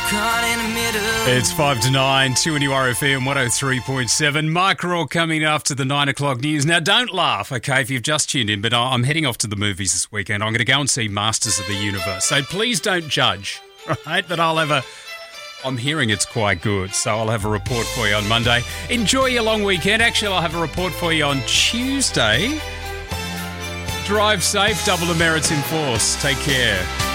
caught in the middle. It's 5 to 9, 2NURFM 103.7. Mike Raw coming after the 9 o'clock news. Now, don't laugh, okay, if you've just tuned in, but I'm heading off to the movies this weekend. I'm going to go and see Masters of the Universe. So please don't judge, right? But I'm hearing it's quite good, so I'll have a report for you on Monday. Enjoy your long weekend. Actually, I'll have a report for you on Tuesday. Drive safe, double the merits in force. Take care.